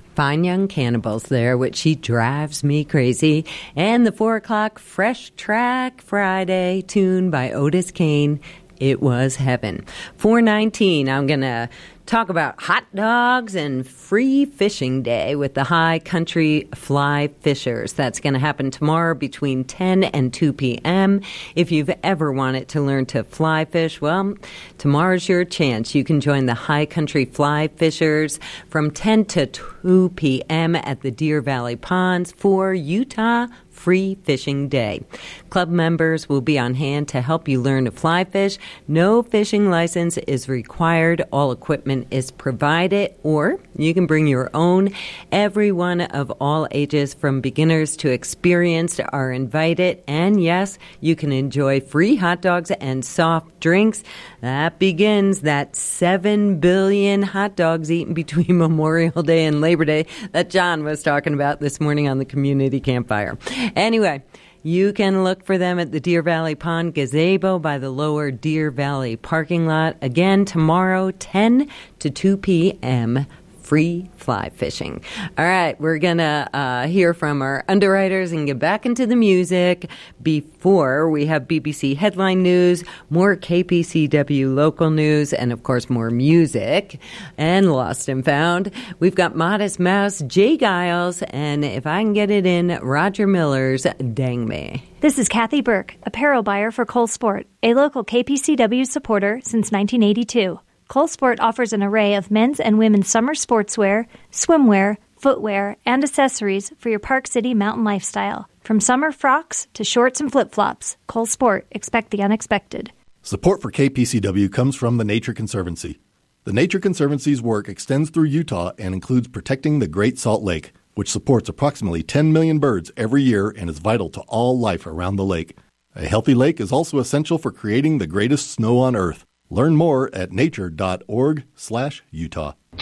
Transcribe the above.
Fine Young Cannibals there, which she drives me crazy. And the 4 o'clock Fresh Track Friday tune by Otis Kane, It Was Heaven. 4:19, I'm going to talk about hot dogs and free fishing day with the High Country Fly Fishers. That's going to happen tomorrow between 10 and 2 p.m. If you've ever wanted to learn to fly fish, well, tomorrow's your chance. You can join the High Country Fly Fishers from 10 to 2 p.m. at the Deer Valley Ponds for Utah Free Fishing Day. Club members will be on hand to help you learn to fly fish. No fishing license is required. All equipment is provided, or you can bring your own. Everyone of all ages, from beginners to experienced, are invited. And yes, you can enjoy free hot dogs and soft drinks. That begins that 7 billion hot dogs eaten between Memorial Day and Labor Day that John was talking about this morning on the community campfire. Anyway, you can look for them at the Deer Valley Pond gazebo by the lower Deer Valley parking lot. Again, tomorrow, 10 to 2 p.m., free fly fishing. All right, we're going to hear from our underwriters and get back into the music. Before we have BBC Headline News, more KPCW local news, and of course more music and Lost and Found. We've got Modest Mouse, Jay Giles, and if I can get it in, Roger Miller's Dang Me. This is Kathy Burke, apparel buyer for Cole Sport, a local KPCW supporter since 1982. Cole Sport offers an array of men's and women's summer sportswear, swimwear, footwear, and accessories for your Park City mountain lifestyle. From summer frocks to shorts and flip-flops, Cole Sport, expect the unexpected. Support for KPCW comes from the Nature Conservancy. The Nature Conservancy's work extends through Utah and includes protecting the Great Salt Lake, which supports approximately 10 million birds every year and is vital to all life around the lake. A healthy lake is also essential for creating the greatest snow on Earth. Learn more at nature.org/Utah.